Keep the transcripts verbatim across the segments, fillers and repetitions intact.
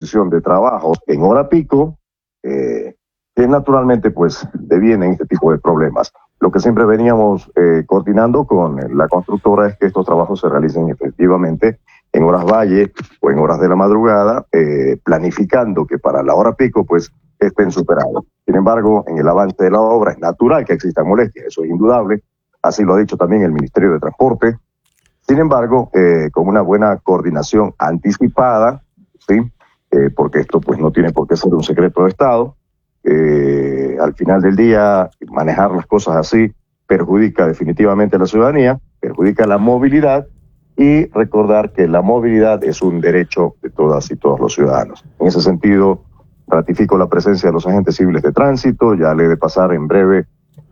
disposición de trabajos en hora pico, eh, que naturalmente pues devienen este tipo de problemas. Lo que siempre veníamos eh, coordinando con la constructora es que estos trabajos se realicen efectivamente en horas valle o en horas de la madrugada, eh, planificando que para la hora pico pues estén superados. Sin embargo, en el avance de la obra es natural que existan molestias, eso es indudable, así lo ha dicho también el Ministerio de Transporte. Sin embargo, eh, con una buena coordinación anticipada, ¿sí? Eh, porque esto pues no tiene por qué ser un secreto de Estado, eh, al final del día manejar las cosas así perjudica definitivamente a la ciudadanía, perjudica la movilidad, y recordar que la movilidad es un derecho de todas y todos los ciudadanos. En ese sentido, ratifico la presencia de los agentes civiles de tránsito, ya le he de pasar en breve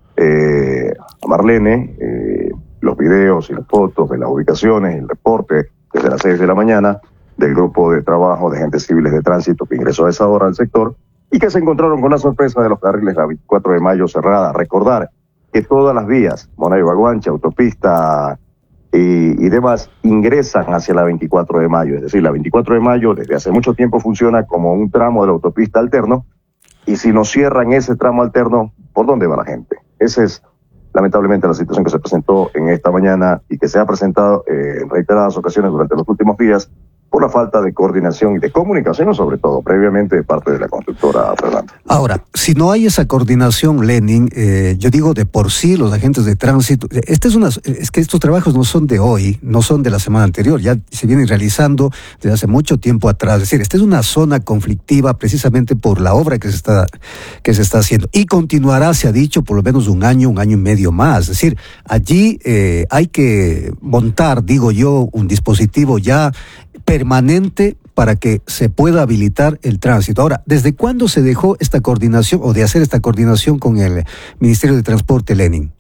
eh, a Marlene eh, los videos y las fotos de las ubicaciones, el reporte desde las seis de la mañana del grupo de trabajo de agentes civiles de tránsito que ingresó a esa hora al sector y que se encontraron con la sorpresa de los carriles la veinticuatro de mayo cerrada. Recordar que todas las vías, Monaiba-Guancha, autopista y, y demás, ingresan hacia la veinticuatro de mayo. Es decir, la veinticuatro de mayo desde hace mucho tiempo funciona como un tramo de la autopista alterno, y si nos cierran ese tramo alterno, ¿por dónde va la gente? Esa es lamentablemente la situación que se presentó en esta mañana y que se ha presentado eh, en reiteradas ocasiones durante los últimos días por la falta de coordinación y de comunicación, sobre todo previamente de parte de la constructora, Fernando. Ahora, si no hay esa coordinación, Lenin, eh, yo digo de por sí los agentes de tránsito, este es, una, es que estos trabajos no son de hoy, no son de la semana anterior, ya se vienen realizando desde hace mucho tiempo atrás. Es decir, esta es una zona conflictiva precisamente por la obra que se está, que se está haciendo, y continuará, se ha dicho, por lo menos un año, un año y medio más. Es decir, allí eh, hay que montar, digo yo, un dispositivo ya permanente para que se pueda habilitar el tránsito. Ahora, ¿desde cuándo se dejó esta coordinación o de hacer esta coordinación con el Ministerio de Transporte, Lenin?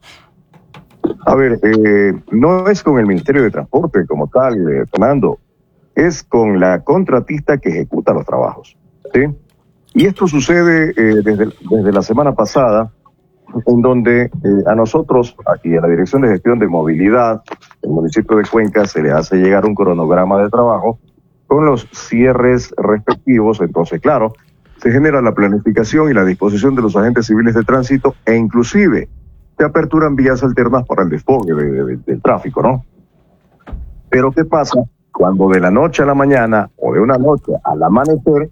A ver, eh, no es con el Ministerio de Transporte como tal, eh, Fernando, es con la contratista que ejecuta los trabajos, ¿sí? Y esto sucede eh, desde, desde la semana pasada, en donde eh, a nosotros, aquí a la Dirección de Gestión de Movilidad del municipio de Cuenca, se le hace llegar un cronograma de trabajo con los cierres respectivos. Entonces, claro, se genera la planificación y la disposición de los agentes civiles de tránsito, e inclusive se aperturan vías alternas para el desfogue de, de, de, del tráfico, ¿no? Pero ¿qué pasa cuando de la noche a la mañana o de una noche al amanecer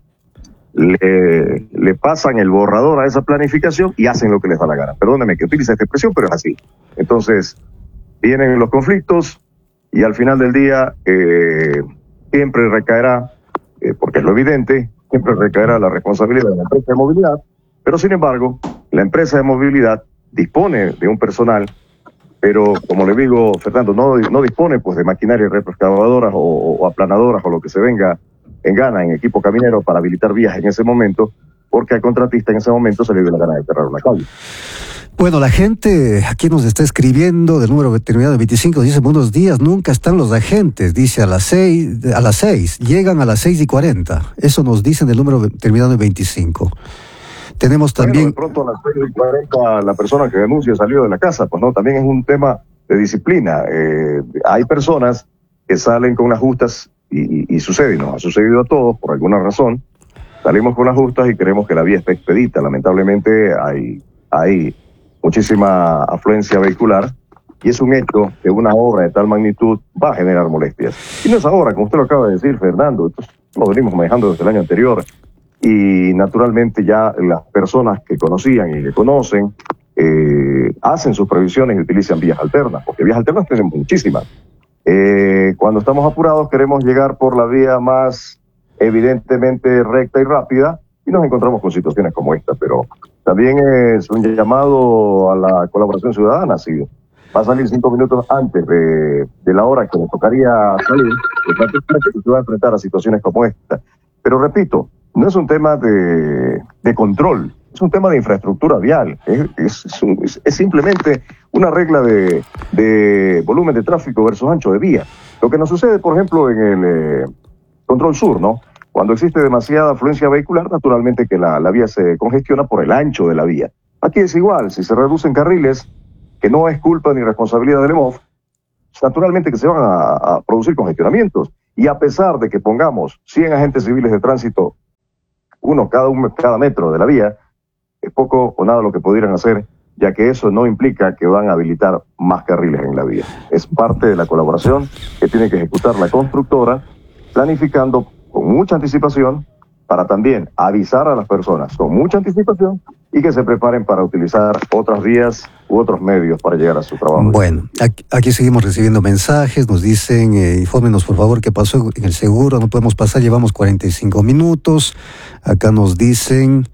Le, le pasan el borrador a esa planificación y hacen lo que les da la gana? Perdóneme que utilice esta expresión, pero es así. Entonces, vienen los conflictos y al final del día eh, siempre recaerá, eh, porque es lo evidente, siempre recaerá la responsabilidad de la empresa de movilidad, pero sin embargo, la empresa de movilidad dispone de un personal, pero como le digo, Fernando, no, no dispone pues de maquinaria retroexcavadoras o, o aplanadoras o lo que se venga en gana en equipo caminero para habilitar vías en ese momento, porque al contratista en ese momento se le dio la gana de cerrar una calle. Bueno, la gente aquí nos está escribiendo del número terminado de veinticinco, dice: buenos días, nunca están los agentes, dice a las seis, a las seis, llegan a las seis y cuarenta. Eso nos dicen del número terminado en veinticinco. Tenemos también... Bueno, de pronto a las seis y cuarenta la persona que denuncia salió de la casa, pues no, también es un tema de disciplina. Eh, hay personas que salen con las justas y, y, y sucede, y nos ha sucedido a todos por alguna razón. Salimos con las justas y queremos que la vía esté expedita. Lamentablemente hay, hay muchísima afluencia vehicular y es un hecho que una obra de tal magnitud va a generar molestias. Y no es ahora, como usted lo acaba de decir, Fernando, esto lo venimos manejando desde el año anterior, y naturalmente ya las personas que conocían y que conocen eh, hacen sus previsiones y utilizan vías alternas, porque vías alternas tenemos muchísimas. Eh, cuando estamos apurados queremos llegar por la vía más evidentemente recta y rápida y nos encontramos con situaciones como esta, pero también es un llamado a la colaboración ciudadana. Si va a salir cinco minutos antes de, de la hora que le tocaría salir, pues que se va a enfrentar a situaciones como esta. Pero repito, no es un tema de, de control, es un tema de infraestructura vial, es, es, es, un, es, es simplemente una regla de, de volumen de tráfico versus ancho de vía. Lo que nos sucede, por ejemplo, en el eh, control sur, ¿no? Cuando existe demasiada afluencia vehicular, naturalmente que la, la vía se congestiona por el ancho de la vía. Aquí es igual, si se reducen carriles, que no es culpa ni responsabilidad del E M O F, naturalmente que se van a, a producir congestionamientos. Y a pesar de que pongamos cien agentes civiles de tránsito uno cada, un, cada metro de la vía, es poco o nada lo que pudieran hacer, ya que eso no implica que van a habilitar más carriles en la vía. Es parte de la colaboración que tiene que ejecutar la constructora, planificando con mucha anticipación para también avisar a las personas con mucha anticipación y que se preparen para utilizar otras vías u otros medios para llegar a su trabajo. Bueno, aquí, aquí seguimos recibiendo mensajes, nos dicen, eh, infórmenos por favor qué pasó en el seguro, no podemos pasar, llevamos cuarenta y cinco minutos. Acá nos dicen,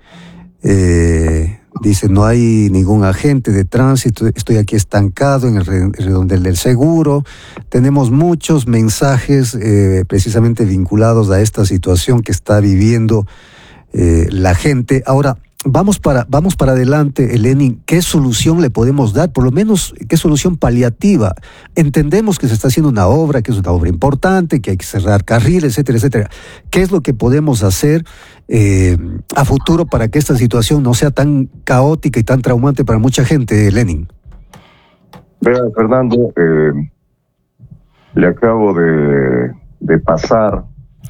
eh, dicen, no hay ningún agente de tránsito, estoy aquí estancado en el redondel del seguro. Tenemos muchos mensajes eh, precisamente vinculados a esta situación que está viviendo eh, la gente. Ahora, Vamos para, vamos para adelante, Lenin. ¿Qué solución le podemos dar? Por lo menos, ¿qué solución paliativa? Entendemos que se está haciendo una obra, que es una obra importante, que hay que cerrar carriles, etcétera, etcétera. ¿Qué es lo que podemos hacer eh, a futuro para que esta situación no sea tan caótica y tan traumante para mucha gente, Lenin? Vea, Fernando, eh, le acabo de, de pasar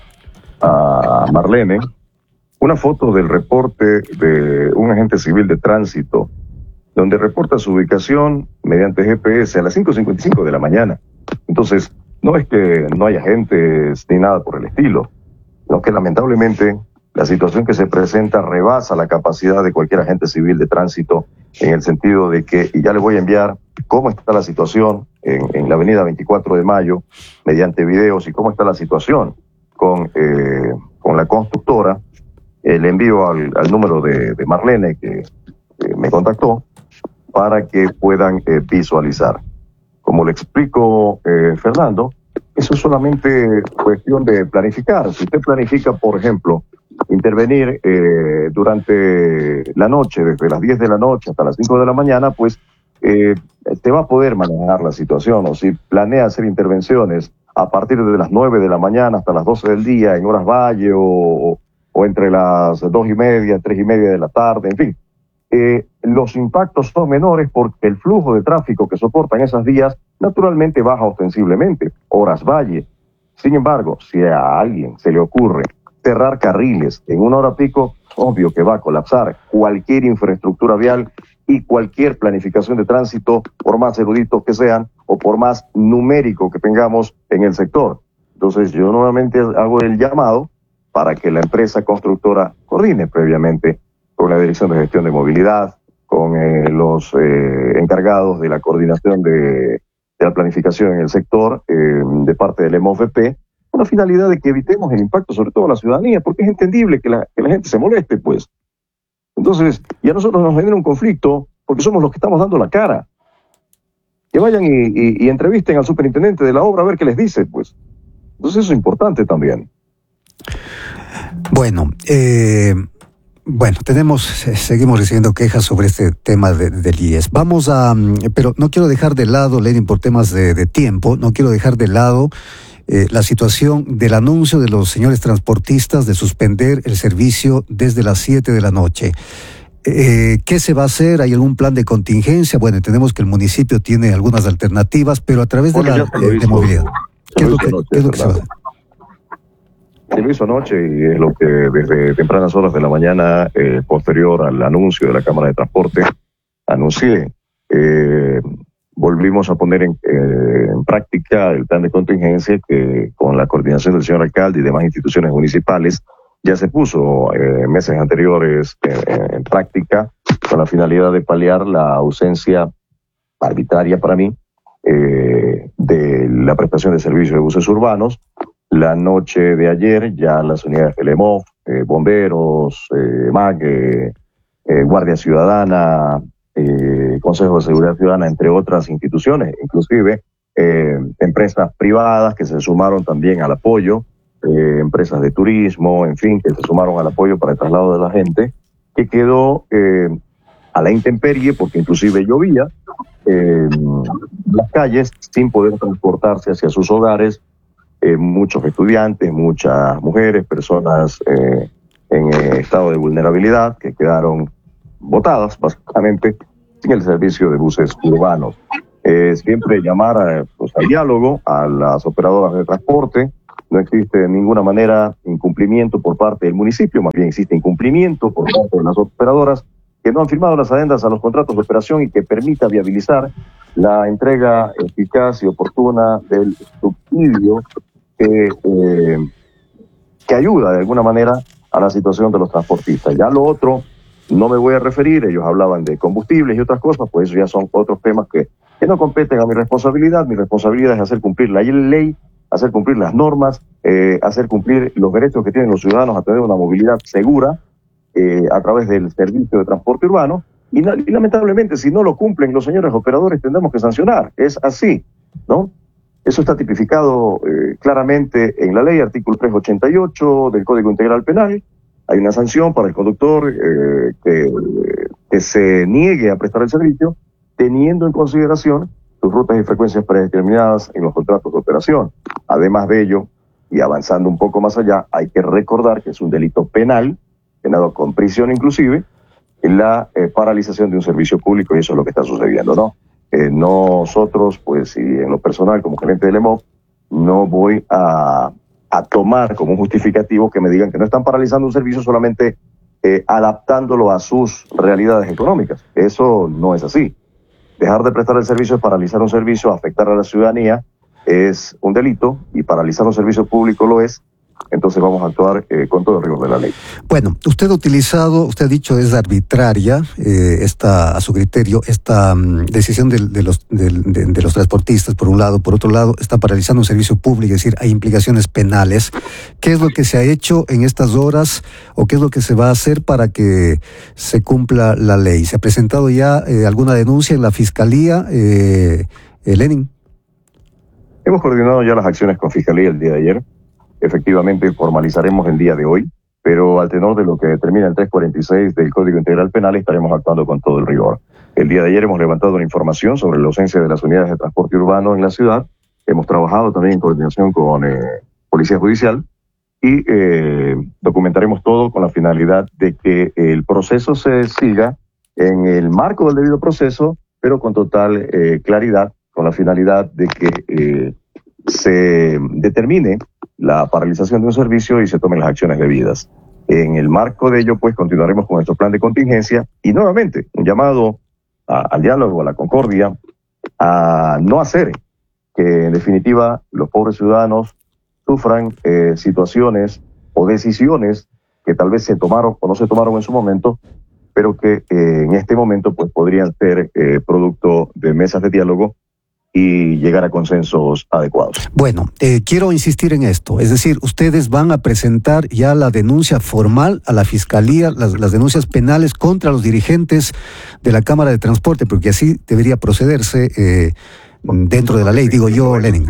a Marlene una foto del reporte de un agente civil de tránsito, donde reporta su ubicación mediante G P S a las cinco cincuenta y cinco de la mañana. Entonces, no es que no haya agentes ni nada por el estilo, sino que lamentablemente la situación que se presenta rebasa la capacidad de cualquier agente civil de tránsito, en el sentido de que, y ya le voy a enviar cómo está la situación en, en la avenida veinticuatro de mayo, mediante videos, y cómo está la situación con, eh, con la constructora. Eh, le envío al, al número de, de Marlene que, que me contactó para que puedan eh, visualizar. Como le explico, eh, Fernando, eso es solamente cuestión de planificar. Si usted planifica, por ejemplo, intervenir eh, durante la noche, desde las diez de la noche hasta las cinco de la mañana, pues eh, te va a poder manejar la situación. O si planea hacer intervenciones a partir de las nueve de la mañana hasta las doce del día en horas valle o o entre las dos y media, tres y media de la tarde, en fin. Eh, los impactos son menores porque el flujo de tráfico que soportan esas vías naturalmente baja ostensiblemente, horas valle. Sin embargo, si a alguien se le ocurre cerrar carriles en una hora pico, obvio que va a colapsar cualquier infraestructura vial y cualquier planificación de tránsito, por más eruditos que sean o por más numérico que tengamos en el sector. Entonces, yo nuevamente hago el llamado para que la empresa constructora coordine previamente con la Dirección de Gestión de Movilidad, con eh, los eh, encargados de la coordinación de, de la planificación en el sector, eh, de parte del E M O V P, con la finalidad de que evitemos el impacto sobre todo a la ciudadanía, porque es entendible que la, que la gente se moleste, pues. Entonces, y a nosotros nos genera un conflicto, porque somos los que estamos dando la cara. Que vayan y, y, y entrevisten al superintendente de la obra a ver qué les dice, pues. Entonces eso es importante también. Bueno, eh, bueno, tenemos, seguimos recibiendo quejas sobre este tema de, del I E S. Vamos a, pero no quiero dejar de lado, Lenin, por temas de, de tiempo, no quiero dejar de lado eh, la situación del anuncio de los señores transportistas de suspender el servicio desde las siete de la noche. Eh, ¿Qué se va a hacer? ¿Hay algún plan de contingencia? Bueno, entendemos que el municipio tiene algunas alternativas, pero a través de bueno, la eh, de movilidad. ¿Qué es lo que, noche, ¿qué es lo que se va a hacer? Se lo hizo anoche y es lo que desde tempranas horas de la mañana, eh, posterior al anuncio de la Cámara de Transporte, anuncié. Eh, volvimos a poner en, eh, en práctica el plan de contingencia que, con la coordinación del señor alcalde y demás instituciones municipales, ya se puso eh, meses anteriores eh, en práctica, con la finalidad de paliar la ausencia arbitraria para mí eh, de la prestación de servicios de buses urbanos. La noche de ayer ya las unidades del E M O V, eh, bomberos, eh, M A C, eh, eh, Guardia Ciudadana, eh, Consejo de Seguridad Ciudadana, entre otras instituciones, inclusive eh, empresas privadas que se sumaron también al apoyo, eh, empresas de turismo, en fin, que se sumaron al apoyo para el traslado de la gente, que quedó eh, a la intemperie, porque inclusive llovía, eh, las calles sin poder transportarse hacia sus hogares. Eh, muchos estudiantes, muchas mujeres, personas eh, en eh, estado de vulnerabilidad que quedaron botadas básicamente sin el servicio de buses urbanos. Eh, siempre llamar a, pues, al diálogo a las operadoras de transporte, no existe de ninguna manera incumplimiento por parte del municipio, más bien existe incumplimiento por parte de las operadoras que no han firmado las adendas a los contratos de operación y que permita viabilizar la entrega eficaz y oportuna del subsidio que, eh, que ayuda de alguna manera a la situación de los transportistas. Ya lo otro no me voy a referir, ellos hablaban de combustibles y otras cosas, pues eso ya son otros temas que, que no competen a mi responsabilidad. Mi responsabilidad es hacer cumplir la ley, hacer cumplir las normas, eh, hacer cumplir los derechos que tienen los ciudadanos a tener una movilidad segura eh, a través del servicio de transporte urbano. Y, y lamentablemente, si no lo cumplen los señores operadores, tendremos que sancionar. Es así, ¿no? Eso está tipificado eh, claramente en la ley, artículo trescientos ochenta y ocho del Código Integral Penal. Hay una sanción para el conductor eh, que, que se niegue a prestar el servicio, teniendo en consideración sus rutas y frecuencias predeterminadas en los contratos de operación. Además de ello, y avanzando un poco más allá, hay que recordar que es un delito penal, penado con prisión inclusive, la eh, paralización de un servicio público, y eso es lo que está sucediendo, ¿no? Eh, nosotros, pues, y en lo personal, como gerente del E M O P, no voy a, a tomar como un justificativo que me digan que no están paralizando un servicio solamente eh, adaptándolo a sus realidades económicas. Eso no es así. Dejar de prestar el servicio es paralizar un servicio, afectar a la ciudadanía es un delito, y paralizar un servicio público lo es. Entonces vamos a actuar eh, con todo el rigor de la ley. Bueno, usted ha utilizado, usted ha dicho es arbitraria, eh, esta, a su criterio, esta um, decisión de, de, los, de, de, de los transportistas, por un lado. Por otro lado, está paralizando un servicio público, es decir, hay implicaciones penales. ¿Qué es lo que se ha hecho en estas horas o qué es lo que se va a hacer para que se cumpla la ley? ¿Se ha presentado ya eh, alguna denuncia en la Fiscalía, eh, eh, Lenin? Hemos coordinado ya las acciones con Fiscalía el día de ayer. Efectivamente, formalizaremos el día de hoy, pero al tenor de lo que determina el trescientos cuarenta y seis del Código Integral Penal, estaremos actuando con todo el rigor. El día de ayer hemos levantado una información sobre la ausencia de las unidades de transporte urbano en la ciudad. Hemos trabajado también en coordinación con eh, Policía Judicial y eh, documentaremos todo con la finalidad de que el proceso se siga en el marco del debido proceso, pero con total eh, claridad, con la finalidad de que eh, se determine la paralización de un servicio y se tomen las acciones debidas. En el marco de ello, pues, continuaremos con nuestro plan de contingencia y nuevamente un llamado a, al diálogo, a la concordia, a no hacer que, en definitiva, los pobres ciudadanos sufran eh, situaciones o decisiones que tal vez se tomaron o no se tomaron en su momento, pero que eh, en este momento, pues, podrían ser eh, producto de mesas de diálogo y llegar a consensos adecuados. Bueno, eh, quiero insistir en esto, es decir, ustedes van a presentar ya la denuncia formal a la Fiscalía, las, las denuncias penales contra los dirigentes de la Cámara de Transporte, porque así debería procederse eh, dentro de la ley, digo yo, Lenin.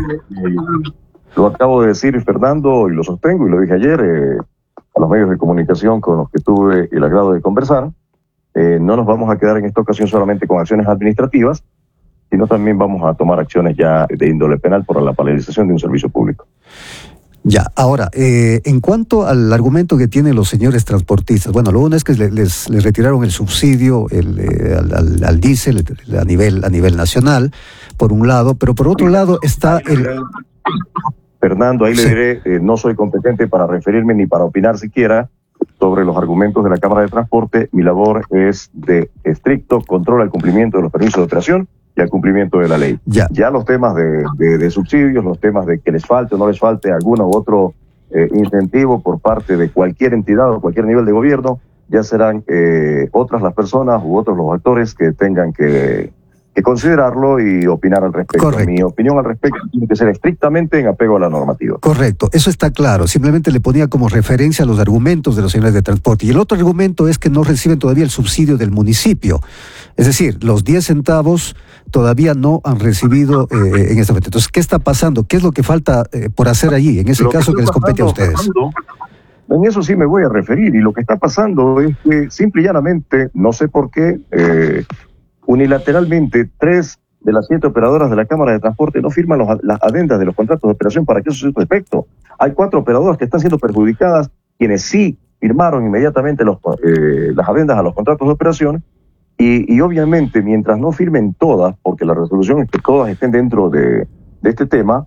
Lo acabo de decir, Fernando, y lo sostengo, y lo dije ayer eh, a los medios de comunicación con los que tuve el agrado de conversar. Eh, no nos vamos a quedar en esta ocasión solamente con acciones administrativas, sino también vamos a tomar acciones ya de índole penal por la paralización de un servicio público. Ya, ahora, eh, en cuanto al argumento que tienen los señores transportistas, bueno, lo uno es que les, les retiraron el subsidio el, eh, al, al, al diésel a nivel, a nivel nacional, por un lado, pero por otro lado está el... Fernando, ahí sí. le diré, eh, no soy competente para referirme ni para opinar siquiera sobre los argumentos de la Cámara de Transporte. Mi labor es de estricto control al cumplimiento de los permisos de operación y al cumplimiento de la ley. Ya, ya los temas de, de, de subsidios, los temas de que les falte o no les falte alguno u otro eh, incentivo por parte de cualquier entidad o cualquier nivel de gobierno, ya serán eh, otras las personas u otros los actores que tengan que, que considerarlo y opinar al respecto. Correcto. Mi opinión al respecto tiene que ser estrictamente en apego a la normativa. correcto, eso está claro. Simplemente le ponía como referencia los argumentos de los señores de transporte. Y el otro argumento es que no reciben todavía el subsidio del municipio. Es decir, los diez centavos todavía no han recibido eh, en este momento. Entonces, ¿qué está pasando? ¿Qué es lo que falta eh, por hacer allí, en ese Lo caso que, que les compete a ustedes? Pasando, en eso sí me voy a referir, y lo que está pasando es que simple y llanamente, no sé por qué, eh, unilateralmente, tres de las siete operadoras de la Cámara de Transporte no firman los, las adendas de los contratos de operación para que eso sea su efecto. Hay cuatro operadoras que están siendo perjudicadas, quienes sí firmaron inmediatamente los, eh, las adendas a los contratos de operación, y, y obviamente mientras no firmen todas, porque la resolución es que todas estén dentro de, de este tema,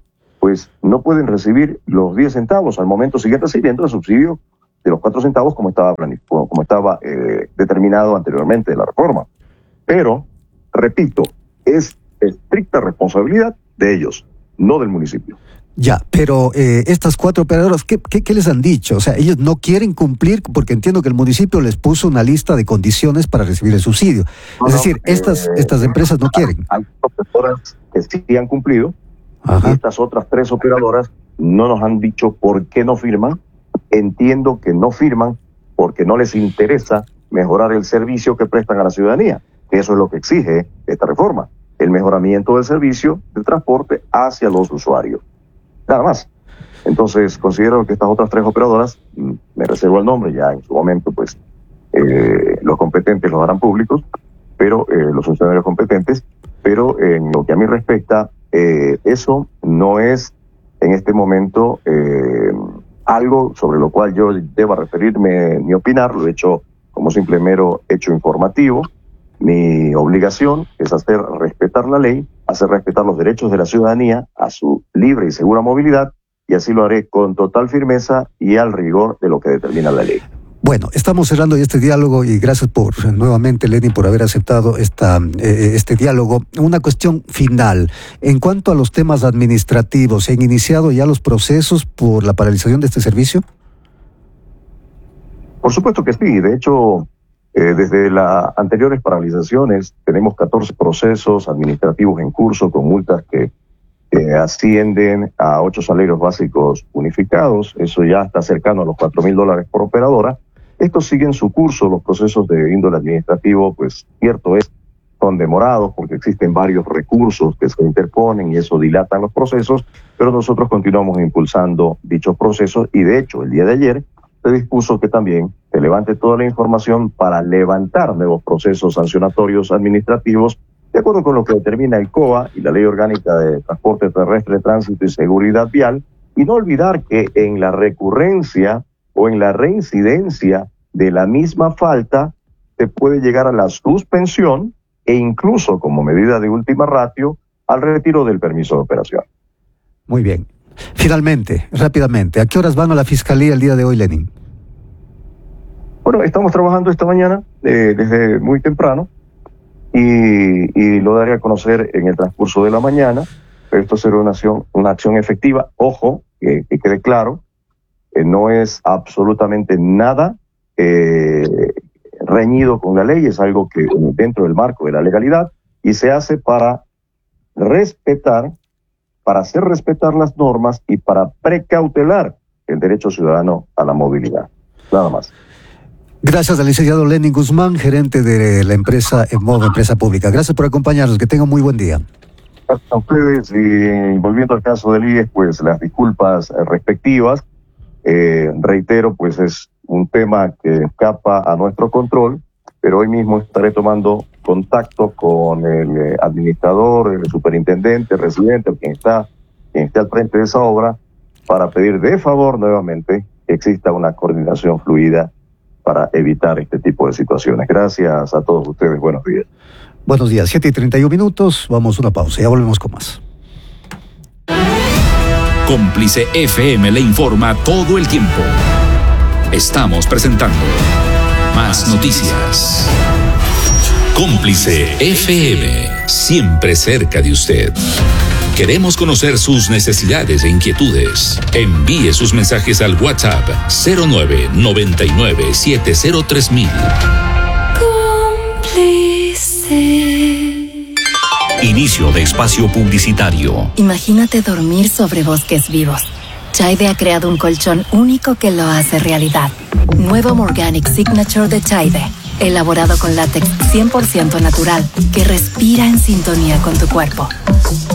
pues no pueden recibir los diez centavos, al momento siguen recibiendo el subsidio de los cuatro centavos como estaba, como estaba eh, determinado anteriormente de la reforma. Pero, repito, es estricta responsabilidad de ellos, no del municipio. Ya, pero eh, estas cuatro operadoras, ¿qué, qué, ¿qué les han dicho? O sea, ellos no quieren cumplir porque entiendo que el municipio les puso una lista de condiciones para recibir el subsidio. No, es decir, no, estas, eh, estas empresas no quieren. Hay operadoras que sí han cumplido. Ajá. Y estas otras tres operadoras no nos han dicho por qué no firman. Entiendo que no firman porque no les interesa mejorar el servicio que prestan a la ciudadanía. Eso es lo que exige esta reforma, el mejoramiento del servicio de transporte hacia los usuarios. Nada más. Entonces, considero que estas otras tres operadoras, me reservo el nombre, ya en su momento, pues, eh, los competentes los harán públicos, pero eh, los funcionarios competentes, pero en lo que a mí respecta, eh, eso no es en este momento eh, algo sobre lo cual yo deba referirme ni opinar, lo he hecho como simple mero hecho informativo. Mi obligación es hacer respetar la ley, hacer respetar los derechos de la ciudadanía a su libre y segura movilidad, y así lo haré con total firmeza y al rigor de lo que determina la ley. Bueno, estamos cerrando este diálogo y gracias por nuevamente, Lenin, por haber aceptado esta, eh, este diálogo. Una cuestión final. En cuanto a los temas administrativos, ¿se han iniciado ya los procesos por la paralización de este servicio? Por supuesto que sí. De hecho, Eh, desde las anteriores paralizaciones tenemos catorce procesos administrativos en curso con multas que, que ascienden a ocho salarios básicos unificados. Eso ya está cercano a los cuatro mil dólares por operadora. Estos siguen su curso. Los procesos de índole administrativo, pues cierto es, son demorados porque existen varios recursos que se interponen y eso dilata los procesos, pero nosotros continuamos impulsando dichos procesos y de hecho el día de ayer se dispuso que también se levante toda la información para levantar nuevos procesos sancionatorios administrativos de acuerdo con lo que determina el C O A y la Ley Orgánica de Transporte Terrestre, Tránsito y Seguridad Vial, y no olvidar que en la recurrencia o en la reincidencia de la misma falta se puede llegar a la suspensión e incluso como medida de última ratio al retiro del permiso de operación. Muy bien. Finalmente, rápidamente, ¿a qué horas van a la Fiscalía el día de hoy, Lenin? Bueno, estamos trabajando esta mañana eh, desde muy temprano y, y lo daré a conocer en el transcurso de la mañana. Esto será una acción, una acción efectiva. Ojo, que, que quede claro, eh, no es absolutamente nada eh, reñido con la ley, es algo que dentro del marco de la legalidad y se hace para respetar para hacer respetar las normas y para precautelar el derecho ciudadano a la movilidad. Nada más. Gracias al licenciado Lenin Guzmán, gerente de la empresa EMOVE, empresa pública. Gracias por acompañarnos. Que tengan muy buen día. Gracias a ustedes. Y volviendo al caso del I E S, pues las disculpas respectivas. Eh, reitero, pues es un tema que escapa a nuestro control, pero hoy mismo estaré tomando contacto con el eh, administrador, el superintendente, el residente, quien está, quien esté al frente de esa obra, para pedir de favor nuevamente que exista una coordinación fluida para evitar este tipo de situaciones. Gracias a todos ustedes. Buenos días. Buenos días. siete y treinta y un minutos. Vamos a una pausa. Ya volvemos con más. Cómplice F M le informa todo el tiempo. Estamos presentando Más Noticias. Cómplice F M, siempre cerca de usted. Queremos conocer sus necesidades e inquietudes. Envíe sus mensajes al WhatsApp cero nueve noventa y nueve siete cero tres mil. Cómplice. Inicio de espacio publicitario. Imagínate dormir sobre bosques vivos. Chaide ha creado un colchón único que lo hace realidad. Nuevo Morganic Signature de Chaide, elaborado con látex cien por ciento natural, que respira en sintonía con tu cuerpo.